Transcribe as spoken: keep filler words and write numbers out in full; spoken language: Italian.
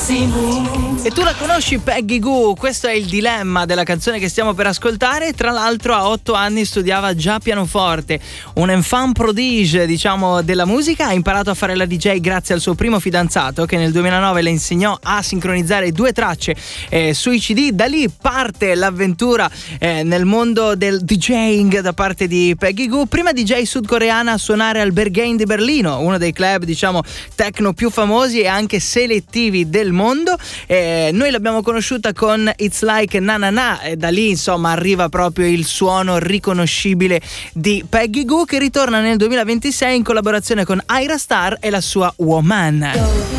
Massimo. E tu la conosci Peggy Gou? Questo è il dilemma della canzone che stiamo per ascoltare. Tra l'altro a otto anni studiava già pianoforte, un enfant prodige diciamo della musica. Ha imparato a fare la D J grazie al suo primo fidanzato che nel duemilanove le insegnò a sincronizzare due tracce eh, sui C D. Da lì parte l'avventura eh, nel mondo del DJing da parte di Peggy Gou, prima D J sudcoreana a suonare al Berghain di Berlino, uno dei club diciamo techno più famosi e anche selettivi del mondo. Eh, noi l'abbiamo conosciuta con It's Like Na Na Na e da lì insomma arriva proprio il suono riconoscibile di Peggy Gou, che ritorna nel duemilaventisei in collaborazione con Ira Star e la sua Woman.